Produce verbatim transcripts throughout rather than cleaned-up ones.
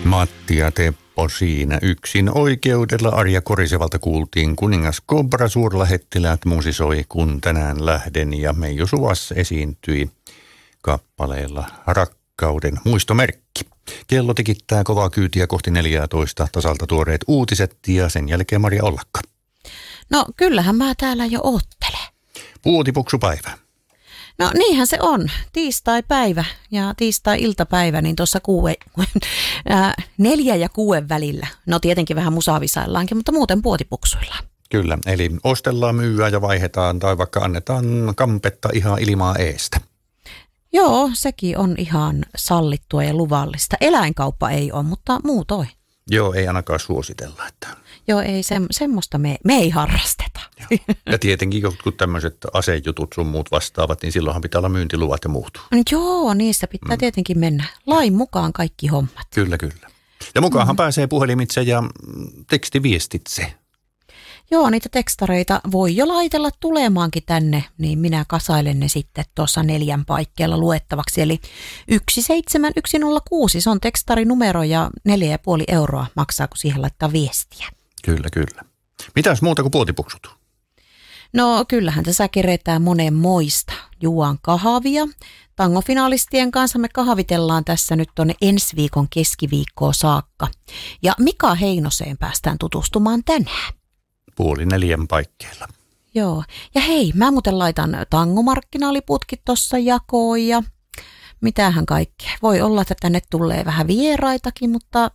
Matti ja Teppo siinä yksin oikeudella. Arja Korisevalta kuultiin Kuningas Kobra, suurlähettiläät musisoi Kun tänään lähden ja Meiju Suvas esiintyi kappaleella Rakkauden muistomerkki. Kello tikittää kovaa kyytiä kohti neljätoista, tasalta tuoreet uutiset ja sen jälkeen Maria Ollakka. No kyllähän mä täällä jo oottelen. Puotipuksupäivä. No niinhän se on. Tiistai-päivä ja tiistai-iltapäivä, niin tuossa kuue, ää, neljä ja kuuden välillä. No tietenkin vähän musaavisaillaankin, mutta muuten puotipuksuillaan. Kyllä, eli ostellaan, myyään ja vaihdetaan tai vaikka annetaan kampetta ihan ilmaa eestä. Joo, sekin on ihan sallittua ja luvallista. Eläinkauppa ei ole, mutta muutoin. Joo, ei ainakaan suositella. Että... Joo, ei se, semmoista me, me ei harrasteta. Joo. Ja tietenkin jotkut tämmöiset asejutut sun muut vastaavat, niin silloinhan pitää olla myyntiluvat ja muut. Joo, niissä pitää mm. tietenkin mennä. Lain mukaan kaikki hommat. Kyllä, kyllä. Ja mukaanhan mm. pääsee puhelimitse ja tekstiviestitse. Joo, niitä tekstareita voi jo laitella tulemaankin tänne, niin minä kasailen ne sitten tuossa neljän paikkeella luettavaksi. Eli yksi seitsemän yksi nolla kuusi, se on tekstarinumero ja neljä ja puoli euroa maksaa, kun siihen laittaa viestiä. Kyllä, kyllä. Mitäs muuta kuin puotipuksut? No kyllähän tässä keretään monen moista. Juon kahvia. Tangofinalistien kanssa me kahvitellaan tässä nyt tuonne ensi viikon keskiviikkoon saakka. Ja Mika Heinoseen päästään tutustumaan tänään. Puoli neljän paikkeilla. Joo. Ja hei, mä muuten laitan tangomarkkinaaliputkin tuossa jakoon ja mitähän kaikkea. Voi olla, että tänne tulee vähän vieraitakin, mutta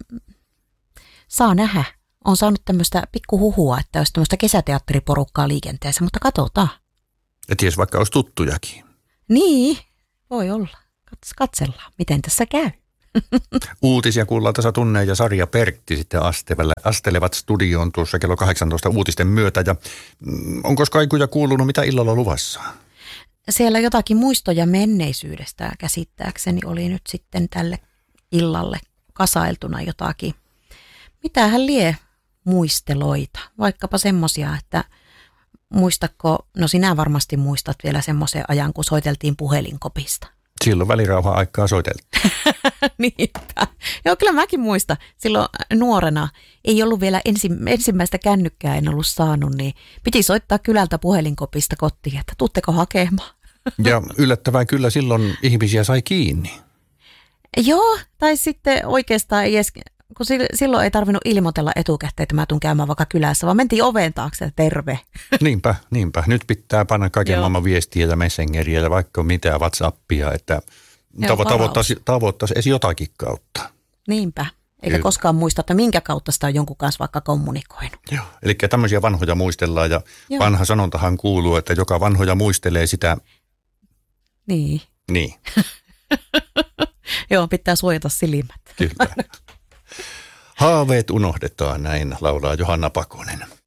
saa nähdä. On saanut tämmöistä pikkuhuhua, että olisi tämmöistä kesäteatteriporukkaa liikenteessä, mutta katsotaan. Ja ties vaikka olisi tuttujakin. Niin, voi olla. Kats- katsellaan, miten tässä käy. Uutisia kuullaan tässä Tunne ja Sarja Pertti sitten astelevat studioon tuossa kello kahdeksantoista uutisten myötä. Ja onko kaikuja kuulunut, mitä illalla luvassa? Siellä jotakin muistoja menneisyydestä käsittääkseni oli nyt sitten tälle illalle kasailtuna jotakin. Mitähän lie muisteloita, vaikkapa semmoisia, että muistatko, no sinä varmasti muistat vielä semmoisen ajan, kun soiteltiin puhelinkopista. Silloin välirauhan aikaa soiteltiin. Niinpä. Joo, kyllä mäkin muistan. Silloin nuorena ei ollut vielä ensi, ensimmäistä kännykkää, en ollut saanut, niin piti soittaa kylältä puhelinkopista kotiin, että tuutteko hakemaan. Ja yllättävän kyllä silloin ihmisiä sai kiinni. Joo, tai sitten oikeastaan ei edes, kun silloin ei tarvinnut ilmoitella etukäteen, että mä tuun käymään vaikka kylässä, vaan mentiin oven taakse ja terve. Niinpä, niinpä. Nyt pitää panna kaiken Joo. maailman viestiä ja messengeriä ja vaikka mitä WhatsAppia, että tavo- tavoittaisi, tavoittaisi edes jotakin kautta. Niinpä. Eikä Kyllä. koskaan muista, että minkä kautta sitä on jonkun kanssa vaikka kommunikoinut. Joo. Eli tämmöisiä vanhoja muistellaan ja Joo. vanha sanontahan kuuluu, että joka vanhoja muistelee sitä... Niin. Niin. Joo, pitää suojata silmät. Kyllä. Haaveet unohdetaan, näin laulaa Johanna Pakonen.